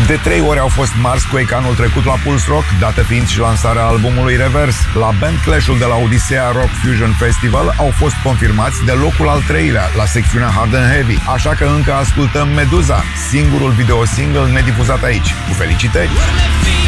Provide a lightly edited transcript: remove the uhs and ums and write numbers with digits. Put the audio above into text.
De 3 ori au fost Marsquake anul trecut la Pulse Rock, dată fiind și lansarea albumului Reverse. La Band Clash-ul de la Odisea Rock Fusion Festival au fost confirmați de locul al 3-lea la secțiunea Hard and Heavy, așa că încă ascultăm Meduza, singurul video single nedifuzat aici. Cu felicitări!